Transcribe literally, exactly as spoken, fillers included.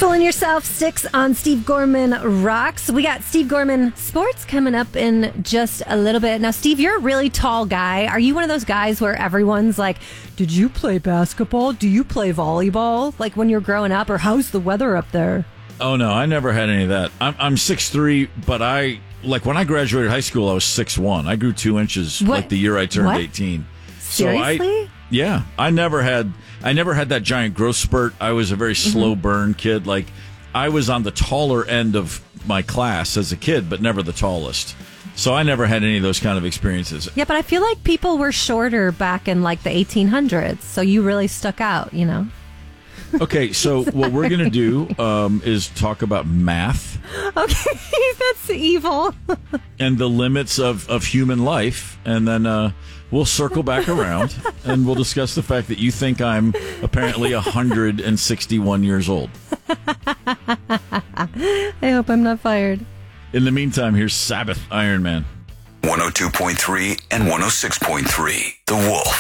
Fooling Yourself sticks on Steve Gorman Rocks. We got Steve Gorman Sports coming up in just a little bit. Now, Steve, you're a really tall guy. Are you one of those guys where everyone's like, did you play basketball? Do you play volleyball? Like when you're growing up? Or how's the weather up there? Oh, no, I never had any of that. I'm, I'm six three, but I, like when I graduated high school, I was six one. I grew two inches What? like the year I turned What? eighteen. Seriously? So I, yeah, I never had I never had that giant growth spurt. I was a very slow Mm-hmm. burn kid. Like I was on the taller end of my class as a kid, but never the tallest. So I never had any of those kind of experiences. Yeah, but I feel like people were shorter back in like the eighteen hundreds. So you really stuck out, you know? Okay, so what we're going to do um, is talk about math Okay, that's evil. and the limits of, of human life, and then uh, we'll circle back around and we'll discuss the fact that you think I'm apparently one hundred sixty-one years old. I hope I'm not fired. In the meantime, here's Sabbath Iron Man. one oh two point three and one oh six point three The Wolf.